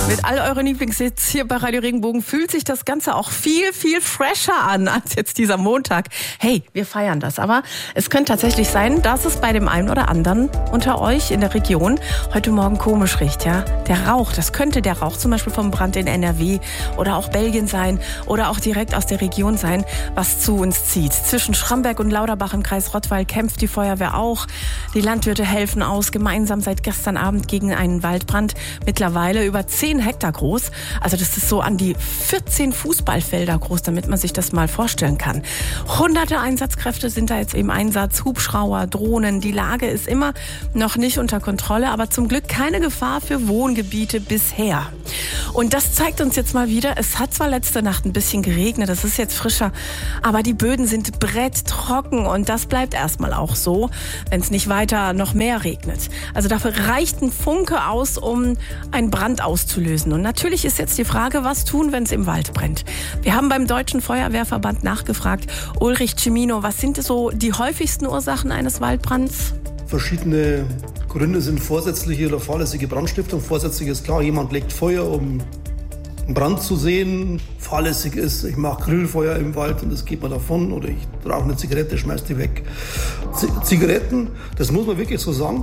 Mit all euren Lieblingshits hier bei Radio Regenbogen fühlt sich das Ganze auch viel, viel fresher an als jetzt dieser Montag. Hey, wir feiern das, aber es könnte tatsächlich sein, dass es bei dem einen oder anderen unter euch in der Region heute Morgen komisch riecht, ja? Der Rauch, das könnte der Rauch zum Beispiel vom Brand in NRW oder auch Belgien sein oder auch direkt aus der Region sein, was zu uns zieht. Zwischen Schramberg und Lauterbach im Kreis Rottweil kämpft die Feuerwehr auch. Die Landwirte helfen aus, gemeinsam seit gestern Abend gegen einen Waldbrand. Mittlerweile über 10 Hektar groß. Also das ist so an die 14 Fußballfelder groß, damit man sich das mal vorstellen kann. Hunderte Einsatzkräfte sind da jetzt im Einsatz, Hubschrauber, Drohnen. Die Lage ist immer noch nicht unter Kontrolle, aber zum Glück keine Gefahr für Wohngebiete bisher. Und das zeigt uns jetzt mal wieder, es hat zwar letzte Nacht ein bisschen geregnet, es ist jetzt frischer, aber die Böden sind bretttrocken und das bleibt erstmal auch so, wenn es nicht weiter noch mehr regnet. Also dafür reicht ein Funke aus, um einen Brand auszulösen. Und natürlich ist jetzt die Frage, was tun, wenn es im Wald brennt? Wir haben beim Deutschen Feuerwehrverband nachgefragt. Ulrich Cimino, was sind so die häufigsten Ursachen eines Waldbrands? Verschiedene Gründe sind vorsätzliche oder fahrlässige Brandstiftung. Vorsätzlich ist klar, jemand legt Feuer, um einen Brand zu sehen. Fahrlässig ist, ich mache Grillfeuer im Wald und das geht mir davon. Oder ich rauche eine Zigarette, schmeiß die weg. Zigaretten, das muss man wirklich so sagen,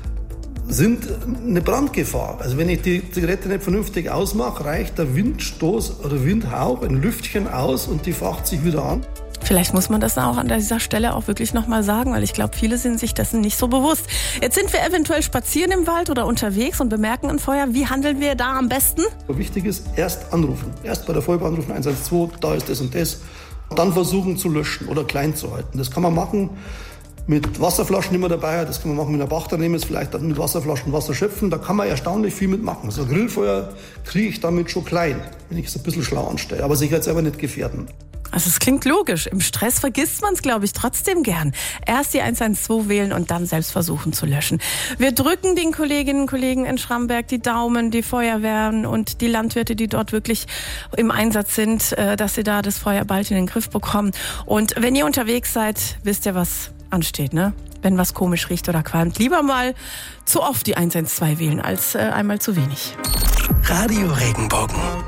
sind eine Brandgefahr. Also wenn ich die Zigarette nicht vernünftig ausmache, reicht der Windstoß oder Windhauch ein Lüftchen aus und die facht sich wieder an. Vielleicht muss man das auch an dieser Stelle auch wirklich nochmal sagen, weil ich glaube, viele sind sich dessen nicht so bewusst. Jetzt sind wir eventuell spazieren im Wald oder unterwegs und bemerken ein Feuer. Wie handeln wir da am besten? Wichtig ist, erst anrufen. Erst bei der Feuerwehr anrufen, 112, da ist das und das. Dann versuchen zu löschen oder klein zu halten. Das kann man machen mit Wasserflaschen immer dabei, das kann man machen mit einer Bachternehmen, vielleicht mit Wasserflaschen Wasser schöpfen, da kann man erstaunlich viel mitmachen. So ein Grillfeuer kriege ich damit schon klein, wenn ich es ein bisschen schlau anstelle, aber sich halt selber nicht gefährden. Also es klingt logisch. Im Stress vergisst man es, glaube ich, trotzdem gern. Erst die 112 wählen und dann selbst versuchen zu löschen. Wir drücken den Kolleginnen und Kollegen in Schramberg die Daumen, die Feuerwehren und die Landwirte, die dort wirklich im Einsatz sind, dass sie da das Feuer bald in den Griff bekommen. Und wenn ihr unterwegs seid, wisst ihr, was ansteht, ne? Wenn was komisch riecht oder qualmt, lieber mal zu oft die 112 wählen als einmal zu wenig. Radio Regenbogen.